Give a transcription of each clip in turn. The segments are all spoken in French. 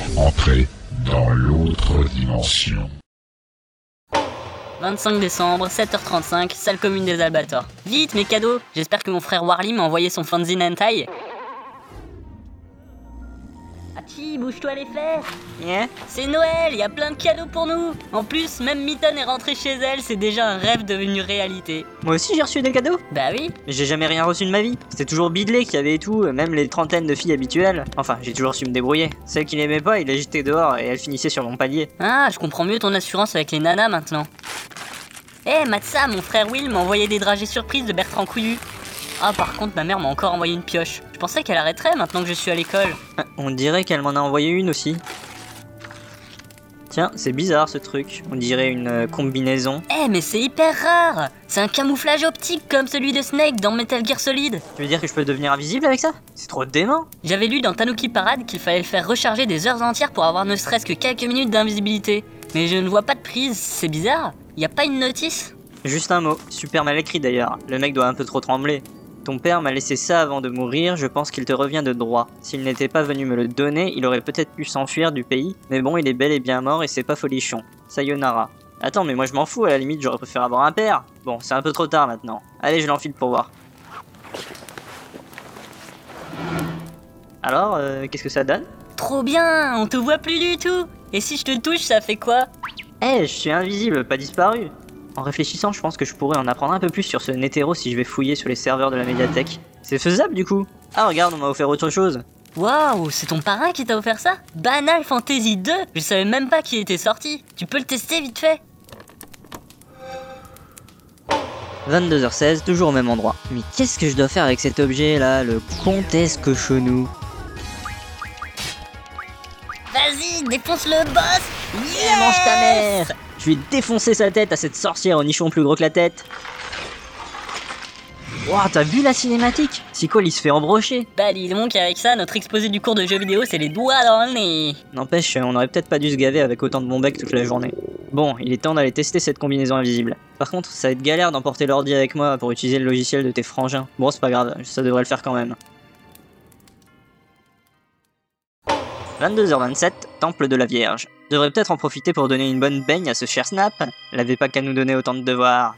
Entrez dans l'autre dimension. 25 décembre, 7h35, salle commune des Albators. Vite, mes cadeaux! J'espère que mon frère Warly m'a envoyé son fanzine hentai. Hachi, bouge-toi les fesses! C'est Noël, y a plein de cadeaux pour nous! En plus, même Mitten est rentrée chez elle, c'est déjà un rêve devenu réalité. Moi aussi j'ai reçu des cadeaux. Bah oui. Mais j'ai jamais rien reçu de ma vie. C'était toujours Bidley qui avait et tout, même les trentaines de filles habituelles. Enfin, j'ai toujours su me débrouiller. Celle qui n'aimait pas, il la jetait dehors et elle finissait sur mon palier. Ah, je comprends mieux ton assurance avec les nanas maintenant. Matza, mon frère Will m'a envoyé des dragées surprises de Bertrand Couillu. Ah, par contre, ma mère m'a encore envoyé une pioche. Je pensais qu'elle arrêterait maintenant que je suis à l'école. On dirait qu'elle m'en a envoyé une aussi. Tiens, c'est bizarre ce truc. On dirait une combinaison. Mais c'est hyper rare! C'est un camouflage optique comme celui de Snake dans Metal Gear Solid. Tu veux dire que je peux devenir invisible avec ça? C'est trop dément. J'avais lu dans Tanuki Parade qu'il fallait le faire recharger des heures entières pour avoir ne serait-ce que quelques minutes d'invisibilité. Mais je ne vois pas de prise, c'est bizarre. Y a pas une notice? Juste un mot, super mal écrit d'ailleurs. Le mec doit un peu trop trembler. Ton père m'a laissé ça avant de mourir, je pense qu'il te revient de droit. S'il n'était pas venu me le donner, il aurait peut-être pu s'enfuir du pays, mais bon, il est bel et bien mort et c'est pas folichon. Sayonara. Attends, mais moi je m'en fous, à la limite j'aurais préféré avoir un père. Bon, c'est un peu trop tard maintenant. Allez, je l'enfile pour voir. Alors, qu'est-ce que ça donne? Trop bien, on te voit plus du tout. Et si je te touche, ça fait quoi? Je suis invisible, pas disparu. En réfléchissant, je pense que je pourrais en apprendre un peu plus sur ce Netero si je vais fouiller sur les serveurs de la médiathèque. C'est faisable du coup. Ah regarde, on m'a offert autre chose. Waouh, c'est ton parrain qui t'a offert ça? Banal Fantasy 2? Je savais même pas qu'il était sorti. Tu peux le tester vite fait? 22h16, toujours au même endroit. Mais qu'est-ce que je dois faire avec cet objet là, le Comtesse Cochonou? Vas-y, défonce le boss! Yeah, mange ta mère! Je vais défoncer sa tête à cette sorcière au nichon plus gros que la tête. Wouah, t'as vu la cinématique? Sequel il se fait embrocher. Bah dis donc, avec ça, notre exposé du cours de jeux vidéo, c'est les doigts dans le nez. N'empêche, on aurait peut-être pas dû se gaver avec autant de bons becs toute la journée. Bon, il est temps d'aller tester cette combinaison invisible. Par contre, ça va être galère d'emporter l'ordi avec moi pour utiliser le logiciel de tes frangins. Bon, c'est pas grave, ça devrait le faire quand même. 22h27, Temple de la Vierge. Je devrais peut-être en profiter pour donner une bonne baigne à ce cher Snap. Elle avait pas qu'à nous donner autant de devoirs.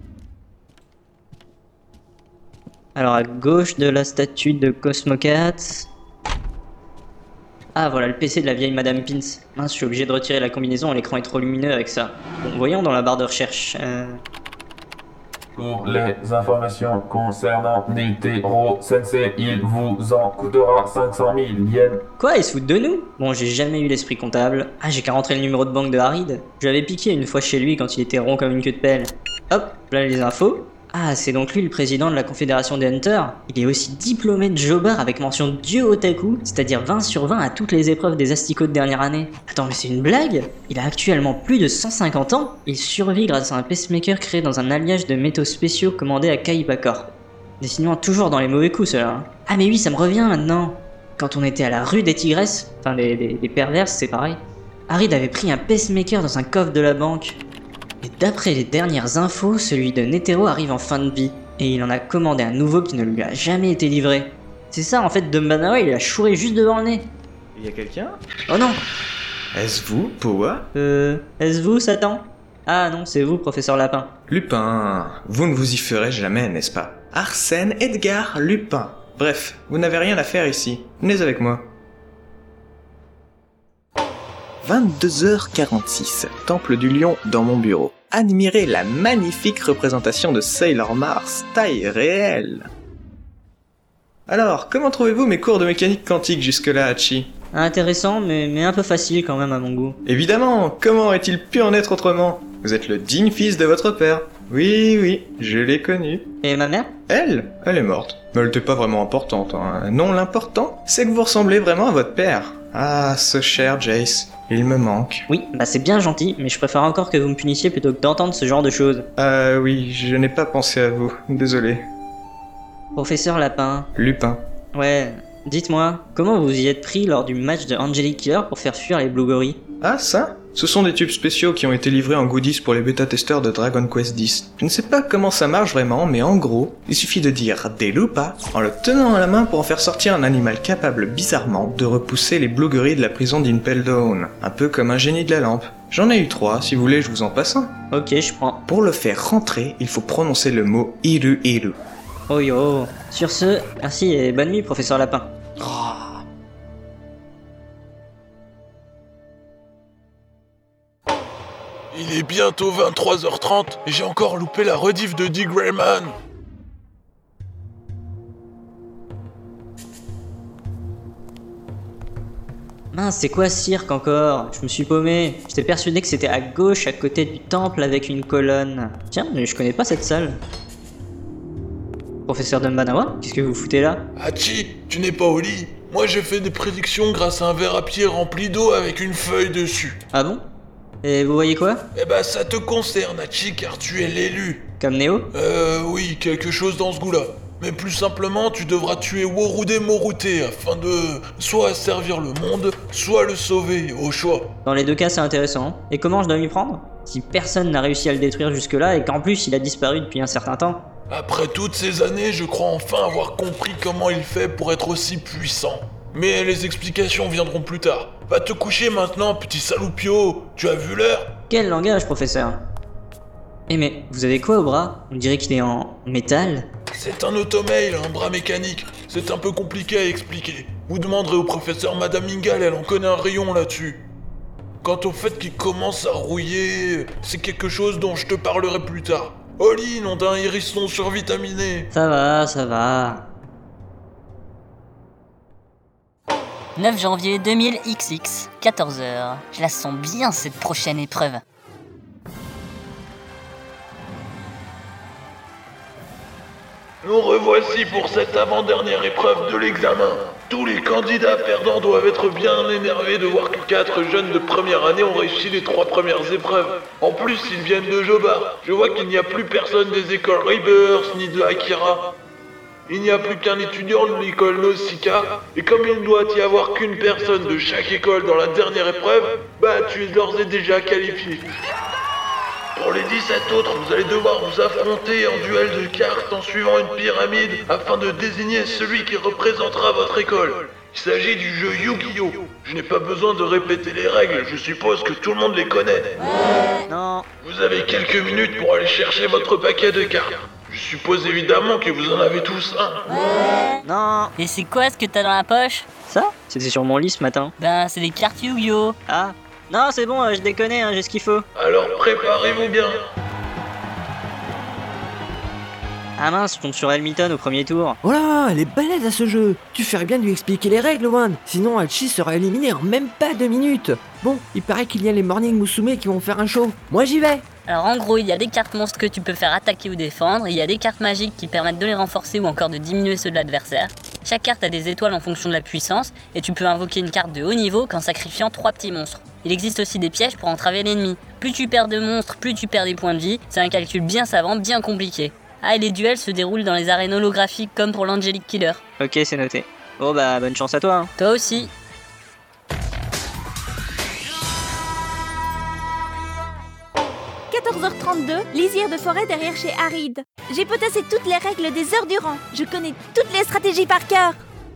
Alors à gauche de la statue de Cosmocat... Ah voilà le PC de la vieille Madame Pins. Mince, je suis obligé de retirer la combinaison, l'écran est trop lumineux avec ça. Bon, voyons dans la barre de recherche. Pour les informations concernant Netero Sensei, il vous en coûtera 500 000 yens. Quoi, ils se foutent de nous? Bon, j'ai jamais eu l'esprit comptable. Ah, j'ai qu'à rentrer le numéro de banque de Harid. Je l'avais piqué une fois chez lui quand il était rond comme une queue de pelle. Hop, là les infos. Ah, c'est donc lui le président de la Confédération des Hunters. Il est aussi diplômé de Jobar avec mention Dieu Otaku, c'est-à-dire 20 sur 20 à toutes les épreuves des asticots de dernière année. Attends, mais c'est une blague? Il a actuellement plus de 150 ans. Il survit grâce à un pacemaker créé dans un alliage de métaux spéciaux commandé à Kaiba Corp. Décidément toujours dans les mauvais coups, cela. Hein. Ah mais oui, ça me revient maintenant. Quand on était à la rue des Tigresses, enfin des perverses, c'est pareil. Harid avait pris un pacemaker dans un coffre de la banque. Et d'après les dernières infos, celui de Netero arrive en fin de vie. Et il en a commandé un nouveau qui ne lui a jamais été livré. C'est ça en fait, Dumbanawa il a chouré juste devant le nez. Il y a quelqu'un? Oh non! Est-ce vous, Powa? Est-ce vous, Satan? Ah non, c'est vous, professeur Lapin. Lupin, vous ne vous y ferez jamais, n'est-ce pas? Arsène Edgar Lupin. Bref, vous n'avez rien à faire ici. Venez avec moi. 22h46, Temple du Lion dans mon bureau. Admirez la magnifique représentation de Sailor Mars, taille réelle. Alors, comment trouvez-vous mes cours de mécanique quantique jusque-là, Hachi? Intéressant, mais un peu facile quand même à mon goût. Évidemment, comment aurait-il pu en être autrement? Vous êtes le digne fils de votre père. Oui, je l'ai connu. Et ma mère? Elle est morte. Mais elle n'était pas vraiment importante, hein. Non, l'important, c'est que vous ressemblez vraiment à votre père. Ah, ce cher Jace. Il me manque. Oui, bah c'est bien gentil, mais je préfère encore que vous me punissiez plutôt que d'entendre ce genre de choses. Oui, je n'ai pas pensé à vous. Désolé. Professeur Lapin. Lupin. Ouais, Dites-moi, comment vous y êtes pris lors du match de Angelic Killer pour faire fuir les Blue Gorilles? Ah, ça? Ce sont des tubes spéciaux qui ont été livrés en goodies pour les bêta-testeurs de Dragon Quest X. Je ne sais pas comment ça marche vraiment, mais en gros, il suffit de dire Delupa en le tenant à la main pour en faire sortir un animal capable bizarrement de repousser les Blue Gorilles de la prison d'Impel Down. Un peu comme un génie de la lampe. J'en ai eu 3, si vous voulez je vous en passe un. Ok, je prends. Pour le faire rentrer, il faut prononcer le mot Iru Iru. Oh yo. Sur ce, merci et bonne nuit, professeur Lapin. Il est bientôt 23h30 et j'ai encore loupé la rediff de Dick Grayman. Mince, c'est quoi ce cirque encore? Je me suis paumé. J'étais persuadé que c'était à gauche, à côté du temple avec une colonne. Tiens, mais je connais pas cette salle. Professeur Dumbanawa, qu'est-ce que vous foutez là? Hachi, tu n'es pas au lit. Moi j'ai fait des prédictions grâce à un verre à pied rempli d'eau avec une feuille dessus. Ah bon? Et vous voyez quoi? Eh ben ça te concerne Hachi car tu es l'élu. Comme Néo? Oui, quelque chose dans ce goût-là. Mais plus simplement, tu devras tuer Worude Morute afin de soit servir le monde, soit le sauver, au choix. Dans les deux cas, c'est intéressant. Et comment je dois m'y prendre? Si personne n'a réussi à le détruire jusque-là et qu'en plus il a disparu depuis un certain temps. Après toutes ces années, je crois enfin avoir compris comment il fait pour être aussi puissant. Mais les explications viendront plus tard. Va te coucher maintenant, petit saloupio. Tu as vu l'heure? Quel langage, professeur? Eh mais, vous avez quoi au bras? On dirait qu'il est en métal. C'est un automail, un bras mécanique. C'est un peu compliqué à expliquer. Vous demanderez au professeur Madame Ingal, elle en connaît un rayon là-dessus. Quant au fait qu'il commence à rouiller, c'est quelque chose dont je te parlerai plus tard. Oli, nom d'un hérisson survitaminé. Ça va, ça va. 9 janvier 2000XX, 14h. Je la sens bien cette prochaine épreuve. Nous revoici pour cette avant-dernière épreuve de l'examen. Tous les candidats perdants doivent être bien énervés de voir que 4 jeunes de première année ont réussi les 3 premières épreuves. En plus, ils viennent de Joba. Je vois qu'il n'y a plus personne des écoles Rebirth ni de Akira. Il n'y a plus qu'un étudiant de l'école Nausicaa. Et comme il ne doit y avoir qu'une personne de chaque école dans la dernière épreuve, bah tu es d'ores et déjà qualifié. Pour les 17 autres, vous allez devoir vous affronter en duel de cartes en suivant une pyramide afin de désigner celui qui représentera votre école. Il s'agit du jeu Yu-Gi-Oh! Je n'ai pas besoin de répéter les règles, je suppose que tout le monde les connaît. Non. Vous avez quelques minutes pour aller chercher votre paquet de cartes. Je suppose évidemment que vous en avez tous un. Non. Et c'est quoi ce que t'as dans la poche? Ça? C'était sur mon lit ce matin. Ben, c'est des cartes Yu-Gi-Oh! Ah. Non, c'est bon, je déconne, hein, j'ai ce qu'il faut. Alors préparez-vous bien. Ah mince, je tombe sur Elmiton au premier tour. Oh là, elle est balèze à ce jeu. Tu ferais bien de lui expliquer les règles, One. Sinon, Hachi sera éliminé en même pas 2 minutes. Bon, il paraît qu'il y a les Morning Musume qui vont faire un show. Moi, j'y vais. Alors en gros, il y a des cartes monstres que tu peux faire attaquer ou défendre, il y a des cartes magiques qui permettent de les renforcer ou encore de diminuer ceux de l'adversaire. Chaque carte a des étoiles en fonction de la puissance, et tu peux invoquer une carte de haut niveau qu'en sacrifiant 3 petits monstres. Il existe aussi des pièges pour entraver l'ennemi. Plus tu perds de monstres, plus tu perds des points de vie, c'est un calcul bien savant, bien compliqué. Ah, et les duels se déroulent dans les arènes holographiques comme pour l'Angelic Killer. Ok, c'est noté. Bon bah, bonne chance à toi, hein. Toi aussi. – 14h32, lisière de forêt derrière chez Aride. J'ai potassé toutes les règles des heures durant. Je connais toutes les stratégies par cœur.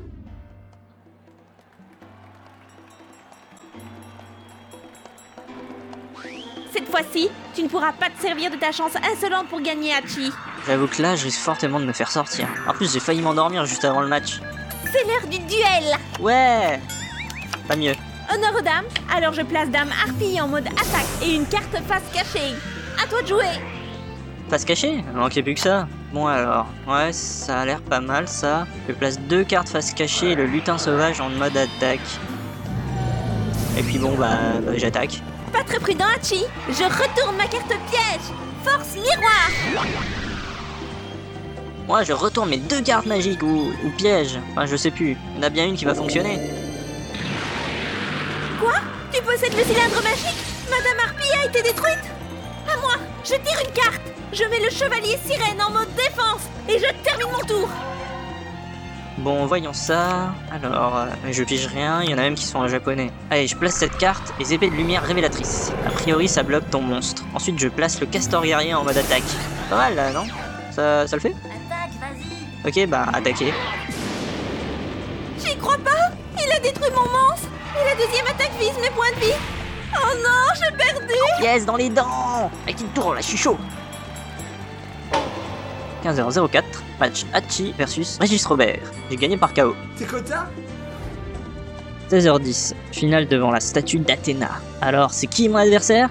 Cette fois-ci, tu ne pourras pas te servir de ta chance insolente pour gagner Hachi. J'avoue que là, je risque fortement de me faire sortir. En plus, j'ai failli m'endormir juste avant le match. C'est l'heure du duel. Ouais. Pas mieux. Honneur aux dames, alors je place dame Harpie en mode attaque et une carte face cachée. À toi de jouer. Face cachée? Il manquait plus que ça. Bon alors, ouais, ça a l'air pas mal ça. Je place 2 cartes face cachée et le lutin sauvage en mode attaque. Et puis bon bah j'attaque. Pas très prudent, Hachi. Je retourne ma carte piège. Force miroir. Moi je retourne mes 2 cartes magiques ou pièges. Enfin je sais plus. Il y en a bien une qui va fonctionner. Quoi? Tu possèdes le cylindre magique? Madame Harpie a été détruite? À moi, je tire une carte. Je mets le chevalier sirène en mode défense et je termine mon tour. Bon, voyons ça. Alors, je pige rien, il y en a même qui sont en japonais. Allez, je place cette carte, les épées de lumière révélatrices. A priori, ça bloque ton monstre. Ensuite, je place le castor guerrier en mode attaque. Pas mal là, non? Ça le fait? Attaque, vas-y. Ok, bah, attaquez. J'y crois pas. Il a détruit mon monstre. Et la deuxième attaque vise mes points de vie. Oh non, j'ai perdu. Yes, dans les dents! Avec une tour, là, je suis chaud! 15h04, match Hachi versus Régis Robert. J'ai gagné par KO. T'es quota? 16h10, finale devant la statue d'Athéna. Alors, c'est qui mon adversaire?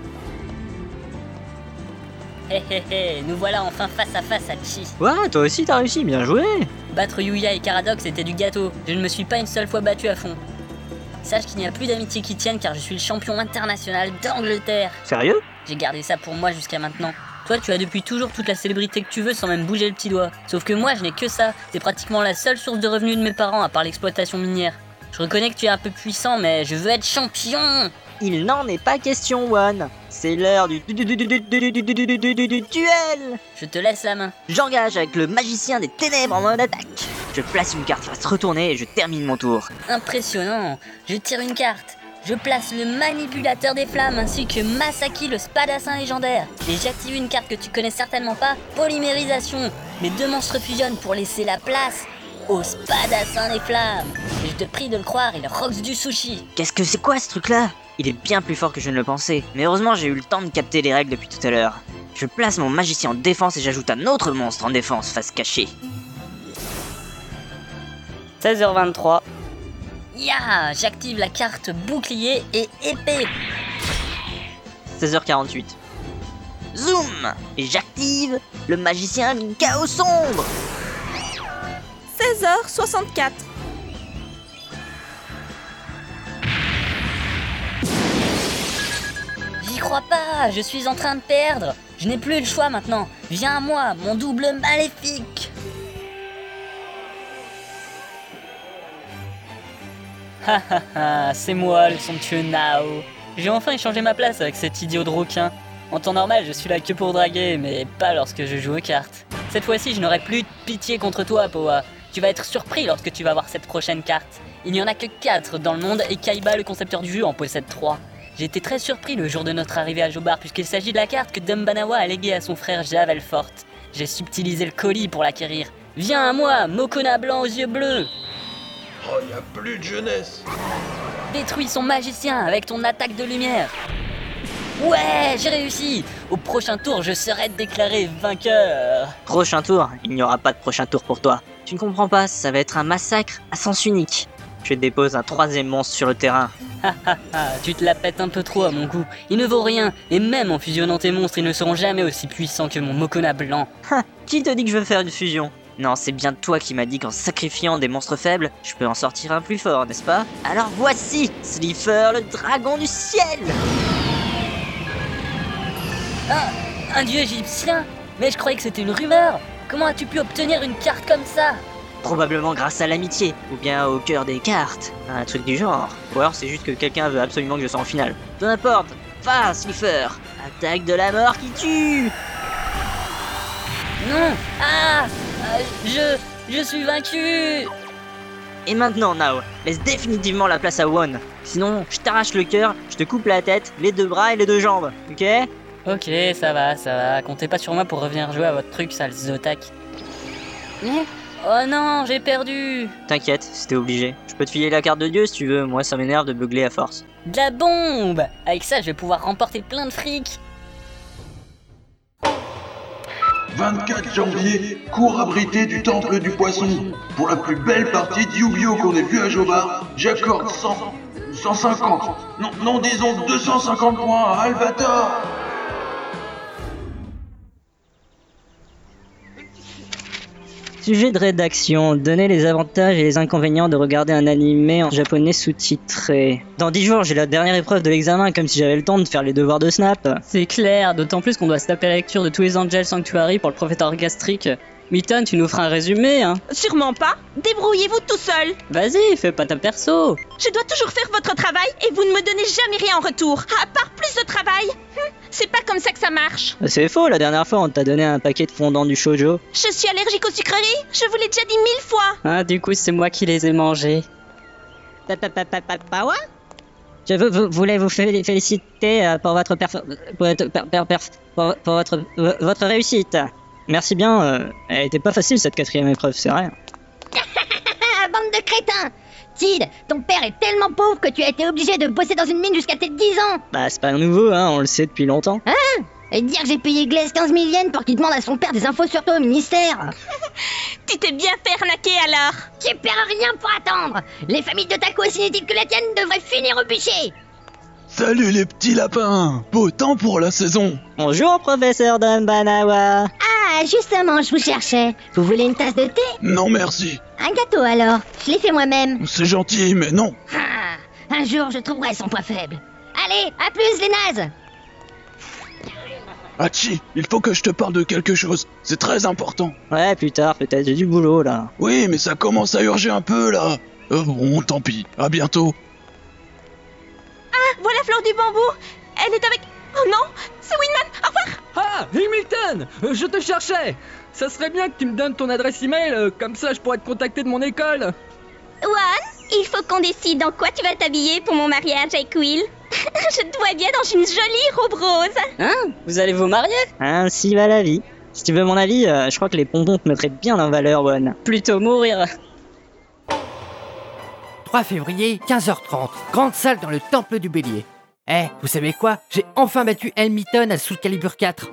Hé hé hé, nous voilà enfin face à face à Chi. Ouais, toi aussi t'as réussi, bien joué! Battre Yuya et Caradoc c'était du gâteau. Je ne me suis pas une seule fois battu à fond. Sache qu'il n'y a plus d'amitié qui tienne car je suis le champion international d'Angleterre. Sérieux? J'ai gardé ça pour moi jusqu'à maintenant. Toi, tu as depuis toujours toute la célébrité que tu veux sans même bouger le petit doigt. Sauf que moi, je n'ai que ça. C'est pratiquement la seule source de revenus de mes parents à part l'exploitation minière. Je reconnais que tu es un peu puissant, mais je veux être champion. Il n'en est pas question, One. C'est l'heure du duel. Je te laisse la main. J'engage avec le magicien des ténèbres en mode attaque. Je place une carte qui va se retourner et je termine mon tour. Impressionnant. Je tire une carte. Je place le manipulateur des flammes ainsi que Masaki le spadassin légendaire. Et j'active une carte que tu connais certainement pas, polymérisation. Mes deux monstres fusionnent pour laisser la place au spadassin des flammes. Et je te prie de le croire, il roxe du sushi. Qu'est-ce que c'est quoi ce truc-là? Il est bien plus fort que je ne le pensais. Mais heureusement j'ai eu le temps de capter les règles depuis tout à l'heure. Je place mon magicien en défense et j'ajoute un autre monstre en défense face cachée. 16h23. Ya, j'active la carte bouclier et épée. 16h48. Zoom! Et j'active le magicien du chaos sombre. 16h64. J'y crois pas, je suis en train de perdre. Je n'ai plus le choix maintenant. Viens à moi, mon double maléfique. Ha ha ha, c'est moi le somptueux Nao. J'ai enfin échangé ma place avec cet idiot de requin. En temps normal, je suis là que pour draguer, mais pas lorsque je joue aux cartes. Cette fois-ci, je n'aurai plus de pitié contre toi, Poa. Tu vas être surpris lorsque tu vas voir cette prochaine carte. Il n'y en a que 4 dans le monde et Kaiba, le concepteur du jeu, en possède 3. J'ai été très surpris le jour de notre arrivée à Jobar puisqu'il s'agit de la carte que Dumbanawa a léguée à son frère Javelfort. J'ai subtilisé le colis pour l'acquérir. Viens à moi, Mokona blanc aux yeux bleus. Oh, y a plus de jeunesse. Détruis son magicien avec ton attaque de lumière. Ouais, j'ai réussi. Au prochain tour, je serai déclaré vainqueur. Prochain tour? Il n'y aura pas de prochain tour pour toi. Tu ne comprends pas, ça va être un massacre à sens unique. Je dépose un 3e monstre sur le terrain. Tu te la pètes un peu trop à mon goût. Il ne vaut rien, et même en fusionnant tes monstres, ils ne seront jamais aussi puissants que mon Mokona blanc. Qui te dit que je veux faire une fusion? Non, c'est bien toi qui m'as dit qu'en sacrifiant des monstres faibles, je peux en sortir un plus fort, n'est-ce pas? Alors voici Slifer, le dragon du ciel! Un dieu égyptien? Mais je croyais que c'était une rumeur. Comment as-tu pu obtenir une carte comme ça? Probablement grâce à l'amitié, ou bien au cœur des cartes, un truc du genre. Ou alors c'est juste que quelqu'un veut absolument que je sois en finale. Peu importe, va Slifer! Attaque de la mort qui tue! Non! Je suis vaincu! Et maintenant, Nao, laisse définitivement la place à One. Sinon, je t'arrache le cœur, je te coupe la tête, les 2 bras et les 2 jambes, ok? Ok, ça va. Comptez pas sur moi pour revenir jouer à votre truc, sale Zotak. Oh non, j'ai perdu! T'inquiète, c'était obligé. Je peux te filer la carte de Dieu si tu veux, moi ça m'énerve de beugler à force. De la bombe! Avec ça, je vais pouvoir remporter plein de fric! 24 janvier, cours abrité du Temple du Poisson. Pour la plus belle partie de Yu-Gi-Oh qu'on ait vue à Jobar, j'accorde 150. Non, disons 250 points à Albator. Sujet de rédaction, donner les avantages et les inconvénients de regarder un animé en japonais sous-titré. Dans 10 jours, j'ai la dernière épreuve de l'examen, comme si j'avais le temps de faire les devoirs de Snap. C'est clair, d'autant plus qu'on doit se taper la lecture de tous les Angel Sanctuary pour le professeur gastrique. Mitton, tu nous feras un résumé, hein. Sûrement pas. Débrouillez-vous tout seul. Vas-y, fais pas ta perso. Je dois toujours faire votre travail et vous ne me donnez jamais rien en retour. À part plus de travail. C'est pas comme ça que ça marche. C'est faux, la dernière fois on t'a donné un paquet de fondants du shoujo. Je suis allergique aux sucreries. Je vous l'ai déjà dit 1000 fois. Ah, du coup, c'est moi qui les ai mangés. Pawa? Je voulais vous féliciter pour votre votre réussite. Merci bien, elle était pas facile cette 4e épreuve, c'est rien. Bande de crétins! Tid, ton père est tellement pauvre que tu as été obligé de bosser dans une mine jusqu'à tes 10 ans! Bah c'est pas nouveau, hein, on le sait depuis longtemps. Hein? Et dire que j'ai payé Glaise 15 000 yens pour qu'il demande à son père des infos sur toi au ministère! Tu t'es bien fait arnaquer alors! Tu perds rien pour attendre! Les familles de Taku aussi inutiles que la tienne devraient finir au bûcher! Salut les petits lapins! Beau temps pour la saison! Bonjour professeur Dumbanawa. Ah, justement, je vous cherchais. Vous voulez une tasse de thé? Non merci! Un gâteau alors? Je l'ai fait moi-même. C'est gentil, mais non! Ah, un jour, je trouverai son point faible. Allez, à plus les nazes! Hachi, il faut que je te parle de quelque chose, c'est très important. Ouais, plus tard, peut-être, j'ai du boulot là. Oui, mais ça commence à urger un peu là. Bon, tant pis, à bientôt. Ah, voilà Fleur du Bambou. Elle est avec... Oh non, c'est Winman. Au revoir. Ah, Hamilton, je te cherchais. Ça serait bien que tu me donnes ton adresse email, comme ça je pourrais te contacter de mon école. Juan, il faut qu'on décide dans quoi tu vas t'habiller pour mon mariage avec Will. Je te vois bien dans une jolie robe rose. Hein? Vous allez vous marier? Ainsi va la vie. Si tu veux mon avis, je crois que les pompons te mettraient bien en valeur, One. Plutôt mourir. 3 février, 15h30, grande salle dans le temple du bélier. Eh, vous savez quoi? J'ai enfin battu Hamilton à Soul Calibur 4.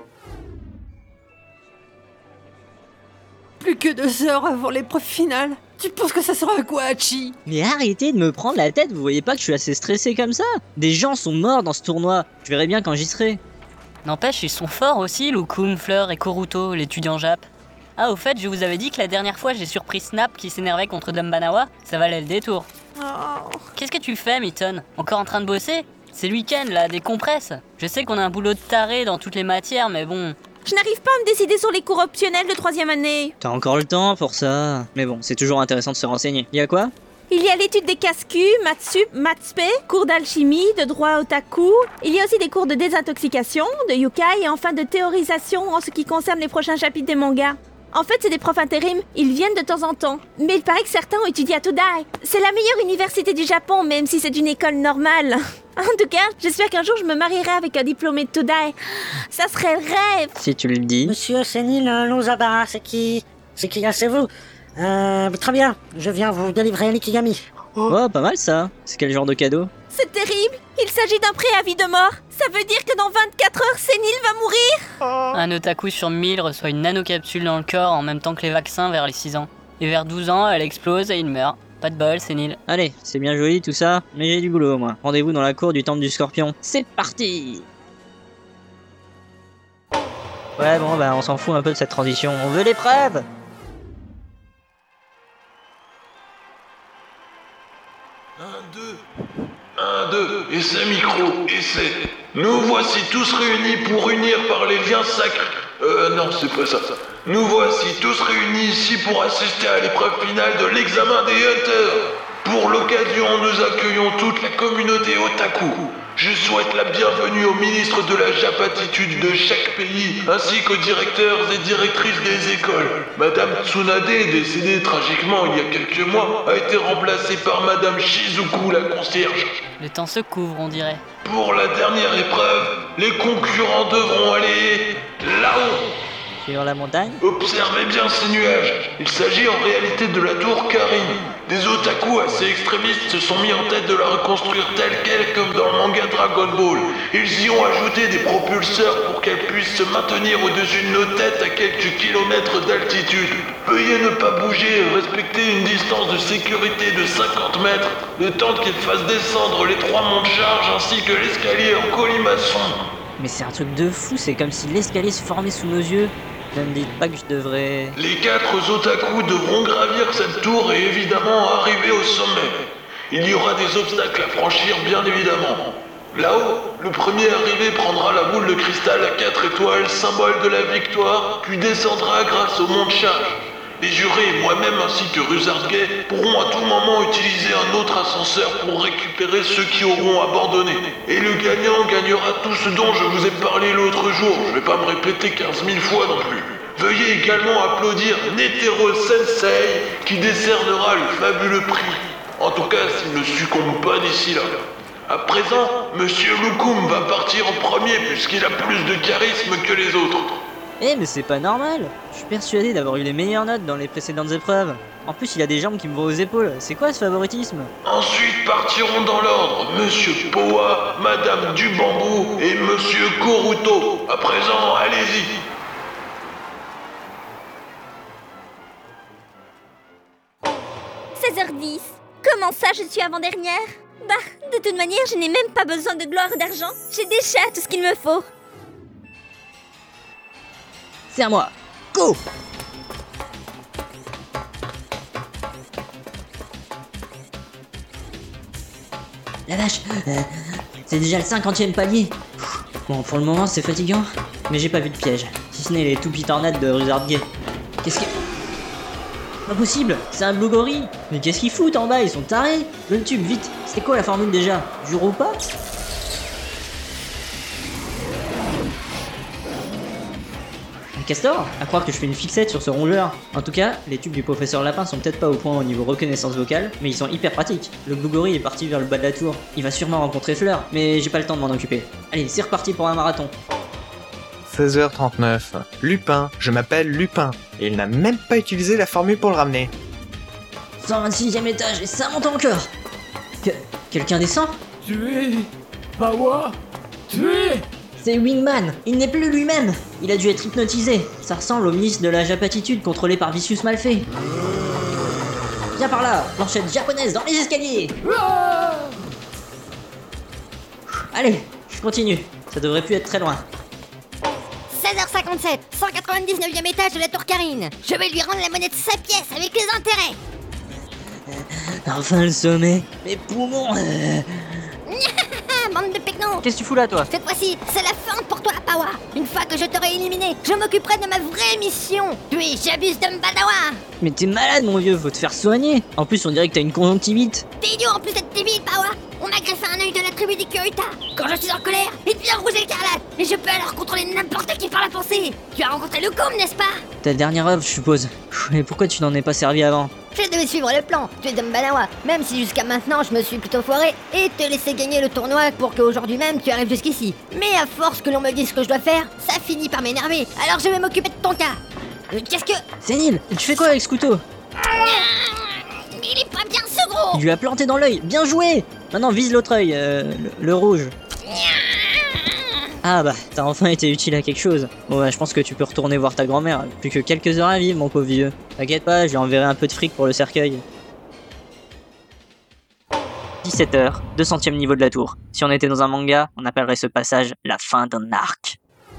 Plus que 2 heures avant l'épreuve finale. Tu penses que ça sera à quoi, Hachi? Mais arrêtez de me prendre la tête, vous voyez pas que je suis assez stressé comme ça? Des gens sont morts dans ce tournoi, je verrai bien quand j'y serai. N'empêche, ils sont forts aussi, Lukum, Fleur et Koruto, l'étudiant Jap. Ah, au fait, je vous avais dit que la dernière fois j'ai surpris Snap qui s'énervait contre Dumbanawa, ça valait le détour. Qu'est-ce que tu fais, Mitton? Encore en train de bosser? C'est le week-end là, décompresse. Je sais qu'on a un boulot de taré dans toutes les matières, mais bon... Je n'arrive pas à me décider sur les cours optionnels de 3e année. T'as encore le temps pour ça. Mais bon, c'est toujours intéressant de se renseigner. Y a quoi? Il y a l'étude des cascus, maths sup, maths spé, cours d'alchimie, de droit otaku. Il y a aussi des cours de désintoxication, de yukai et enfin de théorisation en ce qui concerne les prochains chapitres des mangas. En fait, c'est des profs intérim, ils viennent de temps en temps. Mais il paraît que certains ont étudié à Todai. C'est la meilleure université du Japon, même si c'est une école normale. En tout cas, j'espère qu'un jour je me marierai avec un diplômé de Todai. Ça serait le rêve. Si tu le dis. Monsieur Senil Lozaba, c'est qui, c'est vous? Très bien, je viens vous délivrer l'Ikigami. Oh, pas mal ça. C'est quel genre de cadeau? C'est terrible. Il s'agit d'un préavis de mort. Ça veut dire que dans 24 heures, Senil va mourir. Un otaku sur 1000 reçoit une nanocapsule dans le corps en même temps que les vaccins vers les 6 ans. Et vers 12 ans, elle explose et il meurt. Pas de bol, Senil. Allez, c'est bien joli tout ça, mais j'ai du boulot moi. Rendez-vous dans la cour du temple du Scorpion. C'est parti! Ouais bon bah on s'en fout un peu de cette transition, on veut l'épreuve! Un, deux, essai micro, essai. Nous voici tous réunis pour unir par les liens sacrés. Non, c'est pas ça. Nous voici tous réunis ici pour assister à l'épreuve finale de l'examen des Hunters. Pour l'occasion, nous accueillons toute la communauté otaku. Je souhaite la bienvenue au ministre de la Japatitude de chaque pays, ainsi qu'aux directeurs et directrices des écoles. Madame Tsunade, décédée tragiquement il y a quelques mois, a été remplacée par Madame Shizuku, la concierge. Le temps se couvre, on dirait. Pour la dernière épreuve, les concurrents devront aller là-haut. Sur la montagne? Observez bien ces nuages. Il s'agit en réalité de la tour Karin. Des otaku assez extrémistes se sont mis en tête de la reconstruire telle qu'elle comme dans le manga Dragon Ball. Ils y ont ajouté des propulseurs pour qu'elle puisse se maintenir au-dessus de nos têtes à quelques kilomètres d'altitude. Veuillez ne pas bouger et respecter une distance de sécurité de 50 mètres, le temps qu'ils fassent descendre les 3 monts de charge ainsi que l'escalier en colimaçon. Mais c'est un truc de fou, c'est comme si l'escalier se formait sous nos yeux. Ne me dites pas que je devrais... Les 4 otaku devront gravir cette tour et évidemment arriver au sommet. Il y aura des obstacles à franchir bien évidemment. Là-haut, le premier arrivé prendra la boule de cristal à 4 étoiles, symbole de la victoire, puis descendra grâce au mont de charge. Les jurés, moi-même ainsi que Ruzardgay, pourront à tout moment utiliser un autre ascenseur pour récupérer ceux qui auront abandonné. Et le gagnant gagnera tout ce dont je vous ai parlé l'autre jour. Je vais pas me répéter 15 000 fois non plus. Veuillez également applaudir Netero Sensei qui décernera le fabuleux prix. En tout cas, s'il ne succombe pas d'ici là. À présent, Monsieur Lukum va partir en premier puisqu'il a plus de charisme que les autres. Eh mais c'est pas normal. Je suis persuadé d'avoir eu les meilleures notes dans les précédentes épreuves. En plus il a des jambes qui me vont aux épaules. C'est quoi ce favoritisme? Ensuite partiront dans l'ordre Monsieur Poa, Madame Dubambou et Monsieur Koruto. À présent, allez-y. « 16h10. Comment ça, je suis avant-dernière? Bah, de toute manière, je n'ai même pas besoin de gloire ou d'argent. J'ai déjà tout ce qu'il me faut. C'est à moi. Go! La vache, c'est déjà le 50e palier. Bon, pour le moment, c'est fatigant, mais j'ai pas vu de piège. Si ce n'est les toupies tornades de Ruzardgay. Qu'est-ce que... Pas possible, c'est un Blugori. Mais qu'est-ce qu'ils foutent en bas, ils sont tarés. Le tube, vite. C'était quoi la formule déjà? Du repas? Un castor? À croire que je fais une fixette sur ce rongeur. En tout cas, les tubes du professeur Lapin sont peut-être pas au point au niveau reconnaissance vocale, mais ils sont hyper pratiques. Le Blugori est parti vers le bas de la tour. Il va sûrement rencontrer Fleur, mais j'ai pas le temps de m'en occuper. Allez, c'est reparti pour un marathon. 16h39. Lupin, je m'appelle Lupin. Et il n'a même pas utilisé la formule pour le ramener. 126e étage et ça monte encore. Quelqu'un descend? Tué! Pawa! Tué! C'est Wingman, il n'est plus lui-même. Il a dû être hypnotisé. Ça ressemble au ministre de la Japatitude contrôlé par Vicious Malfait. Viens par là, planchette japonaise dans les escaliers. Allez, je continue. Ça devrait plus être très loin. 16h57, 199e étage de la tour Karine. Je vais lui rendre la monnaie de sa pièce avec les intérêts. Enfin le sommet. Mes poumons. Bande de pecnos. Qu'est-ce que tu fous là, toi? Cette fois-ci, c'est la fin pour toi, Pawa. Une fois que je t'aurai éliminé, je m'occuperai de ma vraie mission. Puis j'abuse de Mbadawa. Mais t'es malade, mon vieux, faut te faire soigner. En plus, on dirait que t'as une conjonctivite. T'es idiot en plus d'être débile, Pawa. On m'a greffé un œil de la tribu des Kyoita. Quand je suis en colère, il devient rouge écarlate. Et je peux alors contrôler n'importe qui par la pensée. Tu as rencontré Lukum, n'est-ce pas? Ta dernière œuvre, je suppose. Et pourquoi tu n'en es pas servi avant? Je devais suivre le plan, tuer Dumbanawa, même si jusqu'à maintenant je me suis plutôt foiré, et te laisser gagner le tournoi pour qu'aujourd'hui même tu arrives jusqu'ici. Mais à force que l'on me dise ce que je dois faire, ça finit par m'énerver, alors je vais m'occuper de ton cas. Qu'est-ce que... Sénile, tu fais quoi avec ce couteau? Il est pas bien ce gros. Il lui a planté dans l'œil, bien joué. Maintenant vise l'autre œil, le rouge. Ah bah, t'as enfin été utile à quelque chose. Bon bah, je pense que tu peux retourner voir ta grand-mère. Plus que quelques heures à vivre, mon pauvre vieux. T'inquiète pas, je lui enverrai un peu de fric pour le cercueil. 17h, 200e niveau de la tour. Si on était dans un manga, on appellerait ce passage la fin d'un arc.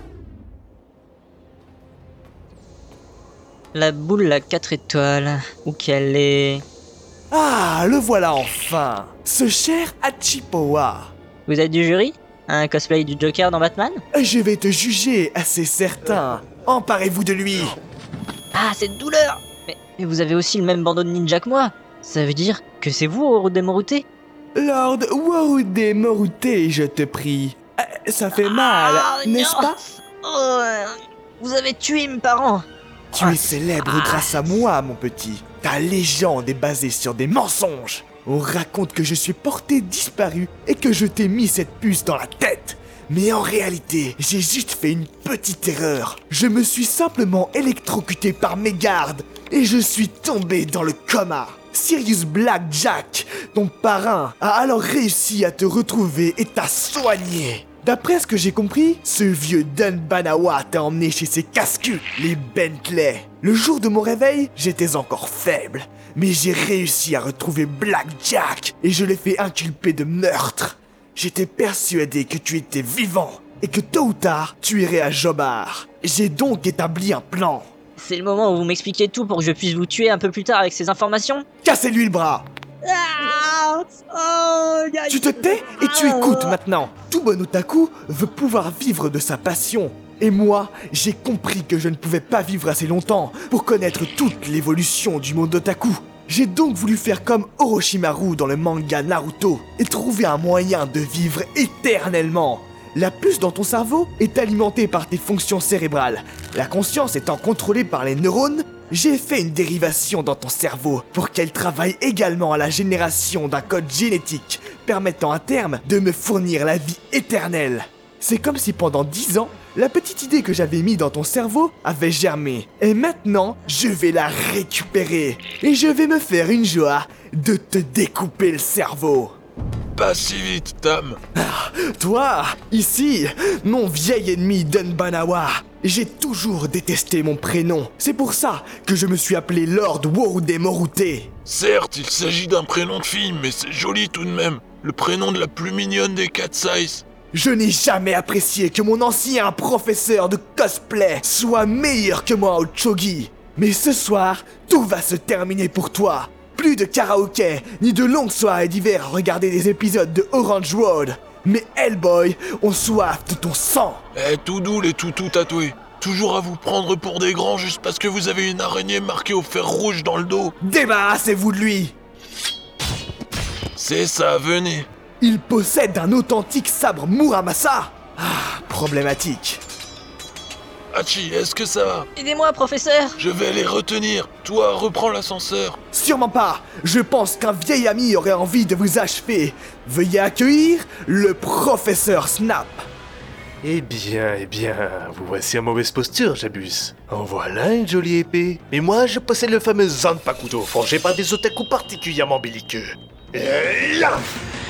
La boule à 4 étoiles, où qu'elle est... Ah, le voilà enfin! Ce cher Hachipowa! Vous êtes du jury? Un cosplay du Joker dans Batman? Je vais te juger, c'est certain. Emparez-vous de lui. Ah, cette douleur! Mais vous avez aussi le même bandeau de ninja que moi. Ça veut dire que c'est vous, Orode Morute? Lord Worude Morute, je te prie. Ça fait mal, n'est-ce pas? Oh, vous avez tué mes parents. Tu es célèbre grâce à moi, mon petit. Ta légende est basée sur des mensonges. On raconte que je suis porté disparu et que je t'ai mis cette puce dans la tête. Mais en réalité, j'ai juste fait une petite erreur. Je me suis simplement électrocuté par mes gardes et je suis tombé dans le coma. Sirius Blackjack, ton parrain, a alors réussi à te retrouver et t'a soigné. D'après ce que j'ai compris, ce vieux Dunbanawa t'a emmené chez ses casse-culs, les Bentley. Le jour de mon réveil, j'étais encore faible, mais j'ai réussi à retrouver Blackjack et je l'ai fait inculper de meurtre. J'étais persuadé que tu étais vivant et que tôt ou tard, tu irais à Jobard. J'ai donc établi un plan. C'est le moment où vous m'expliquez tout pour que je puisse vous tuer un peu plus tard avec ces informations? Cassez-lui le bras! Tu te tais et tu écoutes maintenant. Tout bon otaku veut pouvoir vivre de sa passion. Et moi, j'ai compris que je ne pouvais pas vivre assez longtemps pour connaître toute l'évolution du monde otaku. J'ai donc voulu faire comme Orochimaru dans le manga Naruto et trouver un moyen de vivre éternellement. La puce dans ton cerveau est alimentée par tes fonctions cérébrales. La conscience étant contrôlée par les neurones, j'ai fait une dérivation dans ton cerveau pour qu'elle travaille également à la génération d'un code génétique permettant à terme de me fournir la vie éternelle. C'est comme si pendant 10 ans, la petite idée que j'avais mise dans ton cerveau avait germé. Et maintenant, je vais la récupérer. Et je vais me faire une joie de te découper le cerveau. Pas si vite, Tam. Toi, ici, mon vieil ennemi Dunbanawa. J'ai toujours détesté mon prénom. C'est pour ça que je me suis appelé Lord Worude Morute. Certes, il s'agit d'un prénom de fille, mais c'est joli tout de même. Le prénom de la plus mignonne des Cat Size. Je n'ai jamais apprécié que mon ancien professeur de cosplay soit meilleur que moi au Chogi. Mais ce soir, tout va se terminer pour toi. Plus de karaoké, ni de longues soirées d'hiver à regarder des épisodes de Orange Road. Mais Hellboy ont soif de ton sang. Eh, tout doux les toutous tatoués. Toujours à vous prendre pour des grands juste parce que vous avez une araignée marquée au fer rouge dans le dos. Débarrassez-vous de lui. C'est ça, venez. Il possède un authentique sabre Muramasa. Problématique. Hachi, est-ce que ça va? Aidez-moi, professeur. Je vais les retenir. Toi, reprends l'ascenseur. Sûrement pas. Je pense qu'un vieil ami aurait envie de vous achever. Veuillez accueillir le professeur Snap. Eh bien, vous voici en mauvaise posture, j'abuse. En voilà une jolie épée. Mais moi, je possède le fameux Zanpakuto, forgé par des otaku particulièrement belliqueux. Et là,